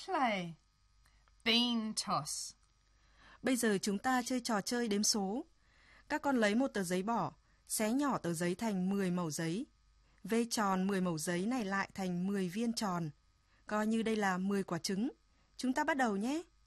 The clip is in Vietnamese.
play. Bean toss. Bây giờ chúng ta chơi trò chơi đếm số. Các con lấy một tờ giấy bỏ, xé nhỏ tờ giấy thành 10 mẩu giấy. Vê tròn 10 mẩu giấy này lại thành 10 viên tròn. Coi như đây là 10 quả trứng. Chúng ta bắt đầu nhé.